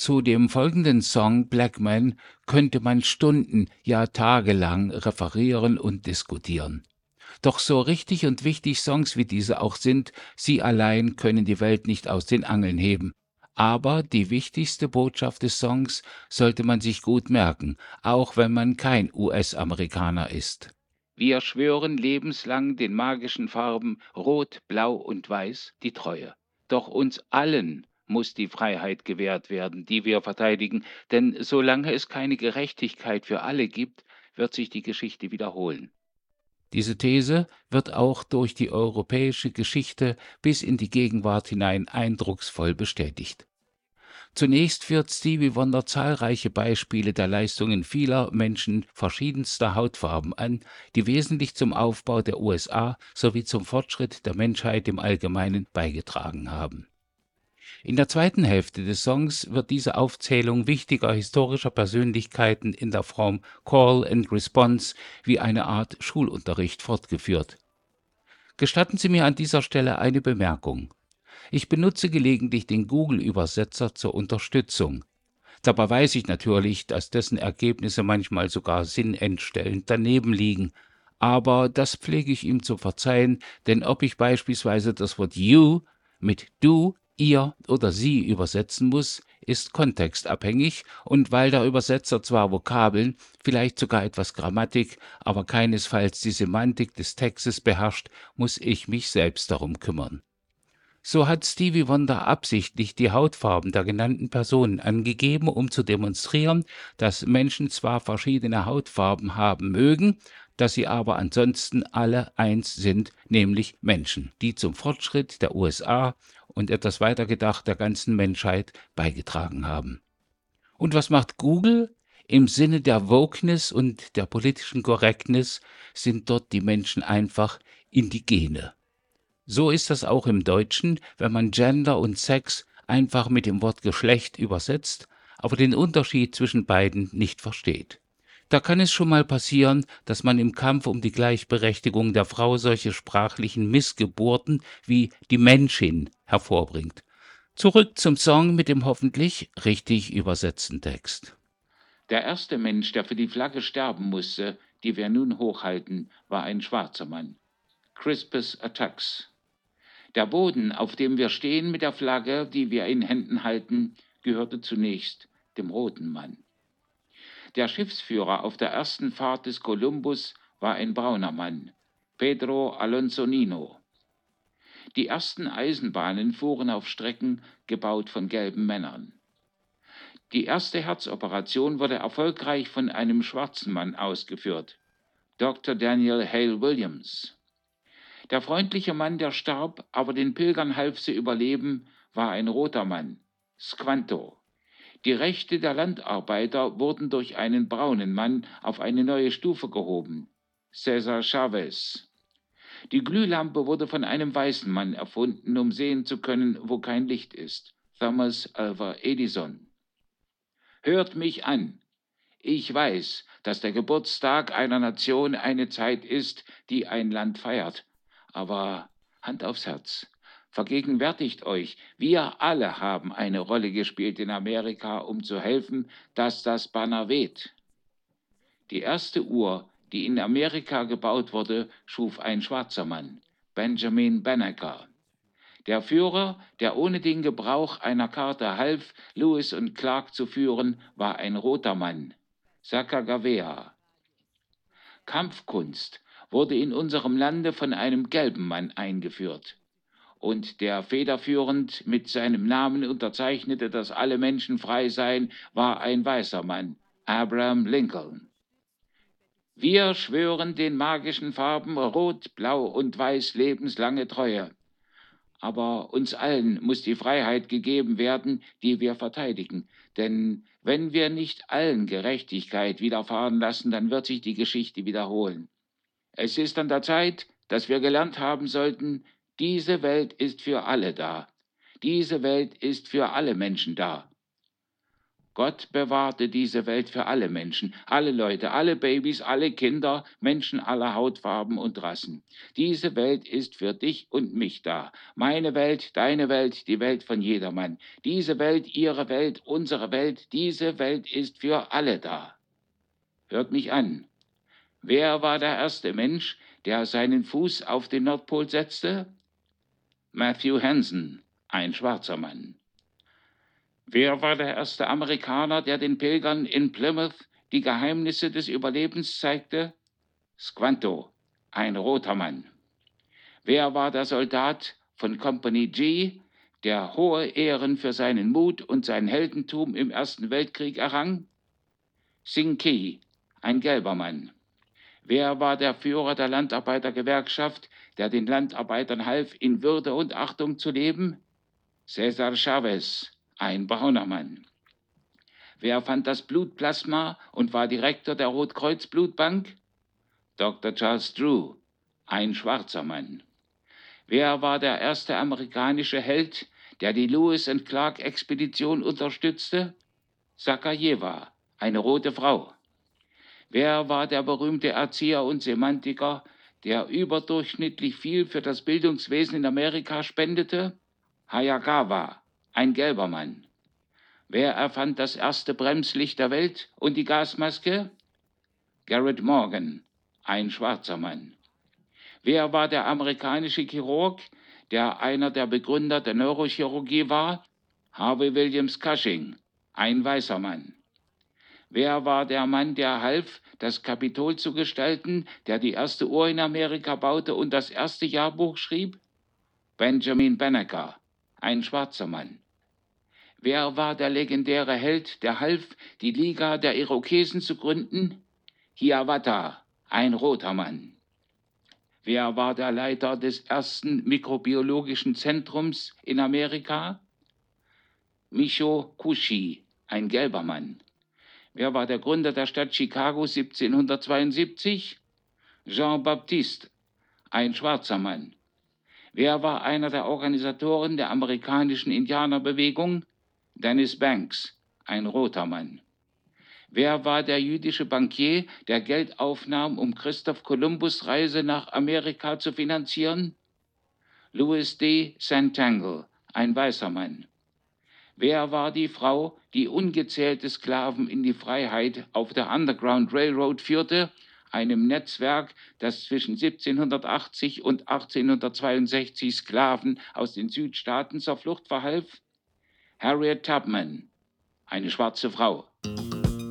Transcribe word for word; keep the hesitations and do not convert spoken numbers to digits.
Zu dem folgenden Song Black Man könnte man Stunden, ja tagelang referieren und diskutieren. Doch so richtig und wichtig Songs wie diese auch sind, sie allein können die Welt nicht aus den Angeln heben. Aber die wichtigste Botschaft des Songs sollte man sich gut merken, auch wenn man kein U S-Amerikaner ist. Wir schwören lebenslang den magischen Farben Rot, Blau und Weiß die Treue. Doch uns allen muss die Freiheit gewährt werden, die wir verteidigen, denn solange es keine Gerechtigkeit für alle gibt, wird sich die Geschichte wiederholen. Diese These wird auch durch die europäische Geschichte bis in die Gegenwart hinein eindrucksvoll bestätigt. Zunächst führt Stevie Wonder zahlreiche Beispiele der Leistungen vieler Menschen verschiedenster Hautfarben an, die wesentlich zum Aufbau der U S A sowie zum Fortschritt der Menschheit im Allgemeinen beigetragen haben. In der zweiten Hälfte des Songs wird diese Aufzählung wichtiger historischer Persönlichkeiten in der Form Call and Response wie eine Art Schulunterricht fortgeführt. Gestatten Sie mir an dieser Stelle eine Bemerkung. Ich benutze gelegentlich den Google-Übersetzer zur Unterstützung. Dabei weiß ich natürlich, dass dessen Ergebnisse manchmal sogar sinnentstellend daneben liegen. Aber das pflege ich ihm zu verzeihen, denn ob ich beispielsweise das Wort you mit du, ihr oder sie übersetzen muss, ist kontextabhängig, und weil der Übersetzer zwar Vokabeln, vielleicht sogar etwas Grammatik, aber keinesfalls die Semantik des Textes beherrscht, muss ich mich selbst darum kümmern. So hat Stevie Wonder absichtlich die Hautfarben der genannten Personen angegeben, um zu demonstrieren, dass Menschen zwar verschiedene Hautfarben haben mögen, dass sie aber ansonsten alle eins sind, nämlich Menschen, die zum Fortschritt der U S A und etwas weiter gedacht der ganzen Menschheit beigetragen haben. Und was macht Google? Im Sinne der Wokeness und der politischen Correctness sind dort die Menschen einfach Indigene. So ist das auch im Deutschen, wenn man Gender und Sex einfach mit dem Wort Geschlecht übersetzt, aber den Unterschied zwischen beiden nicht versteht. Da kann es schon mal passieren, dass man im Kampf um die Gleichberechtigung der Frau solche sprachlichen Missgeburten wie die Menschin hervorbringt. Zurück zum Song mit dem hoffentlich richtig übersetzten Text. Der erste Mensch, der für die Flagge sterben musste, die wir nun hochhalten, war ein schwarzer Mann. Crispus Attucks. Der Boden, auf dem wir stehen mit der Flagge, die wir in Händen halten, gehörte zunächst dem roten Mann. Der Schiffsführer auf der ersten Fahrt des Kolumbus war ein brauner Mann, Pedro Alonso Nino. Die ersten Eisenbahnen fuhren auf Strecken, gebaut von gelben Männern. Die erste Herzoperation wurde erfolgreich von einem schwarzen Mann ausgeführt, Doktor Daniel Hale Williams. Der freundliche Mann, der starb, aber den Pilgern half sie überleben, war ein roter Mann, Squanto. Die Rechte der Landarbeiter wurden durch einen braunen Mann auf eine neue Stufe gehoben, Cesar Chavez. Die Glühlampe wurde von einem weißen Mann erfunden, um sehen zu können, wo kein Licht ist, Thomas Alva Edison. Hört mich an. Ich weiß, dass der Geburtstag einer Nation eine Zeit ist, die ein Land feiert. Aber Hand aufs Herz, vergegenwärtigt euch, wir alle haben eine Rolle gespielt in Amerika, um zu helfen, dass das Banner weht. Die erste Uhr, die in Amerika gebaut wurde, schuf ein schwarzer Mann, Benjamin Banneker. Der Führer, der ohne den Gebrauch einer Karte half, Lewis und Clark zu führen, war ein roter Mann, Sacagawea. Kampfkunst wurde in unserem Lande von einem gelben Mann eingeführt. Und der federführend mit seinem Namen unterzeichnete, dass alle Menschen frei seien, war ein weißer Mann, Abraham Lincoln. Wir schwören den magischen Farben Rot, Blau und Weiß lebenslange Treue. Aber uns allen muss die Freiheit gegeben werden, die wir verteidigen. Denn wenn wir nicht allen Gerechtigkeit widerfahren lassen, dann wird sich die Geschichte wiederholen. Es ist an der Zeit, dass wir gelernt haben sollten, diese Welt ist für alle da. Diese Welt ist für alle Menschen da. Gott bewahrte diese Welt für alle Menschen, alle Leute, alle Babys, alle Kinder, Menschen aller Hautfarben und Rassen. Diese Welt ist für dich und mich da. Meine Welt, deine Welt, die Welt von jedermann. Diese Welt, ihre Welt, unsere Welt, diese Welt ist für alle da. Hört mich an. Wer war der erste Mensch, der seinen Fuß auf den Nordpol setzte? Matthew Hansen, ein schwarzer Mann. Wer war der erste Amerikaner, der den Pilgern in Plymouth die Geheimnisse des Überlebens zeigte? Squanto, ein roter Mann. Wer war der Soldat von Company G, der hohe Ehren für seinen Mut und sein Heldentum im Ersten Weltkrieg errang? Sing Key, ein gelber Mann. Wer war der Führer der Landarbeitergewerkschaft, der den Landarbeitern half, in Würde und Achtung zu leben? Cesar Chavez, ein brauner Mann. Wer fand das Blutplasma und war Direktor der Rotkreuz-Blutbank? Doktor Charles Drew, ein schwarzer Mann. Wer war der erste amerikanische Held, der die Lewis and Clark-Expedition unterstützte? Sakajewa, eine rote Frau. Wer war der berühmte Erzieher und Semantiker, der überdurchschnittlich viel für das Bildungswesen in Amerika spendete? Hayakawa, ein gelber Mann. Wer erfand das erste Bremslicht der Welt und die Gasmaske? Garrett Morgan, ein schwarzer Mann. Wer war der amerikanische Chirurg, der einer der Begründer der Neurochirurgie war? Harvey Williams Cushing, ein weißer Mann. Wer war der Mann, der half, das Kapitol zu gestalten, der die erste Uhr in Amerika baute und das erste Jahrbuch schrieb? Benjamin Banneker, ein schwarzer Mann. Wer war der legendäre Held, der half, die Liga der Irokesen zu gründen? Hiawatha, ein roter Mann. Wer war der Leiter des ersten mikrobiologischen Zentrums in Amerika? Michio Kushi, ein gelber Mann. Wer war der Gründer der Stadt Chicago siebzehnhundertzweiundsiebzig? Jean-Baptiste, ein schwarzer Mann. Wer war einer der Organisatoren der amerikanischen Indianerbewegung? Dennis Banks, ein roter Mann. Wer war der jüdische Bankier, der Geld aufnahm, um Christoph Kolumbus' Reise nach Amerika zu finanzieren? Louis D. Santangle, ein weißer Mann. Wer war die Frau, die ungezählte Sklaven in die Freiheit auf der Underground Railroad führte, einem Netzwerk, das zwischen siebzehnhundertachtzig und achtzehnhundertzweiundsechzig Sklaven aus den Südstaaten zur Flucht verhalf? Harriet Tubman, eine schwarze Frau.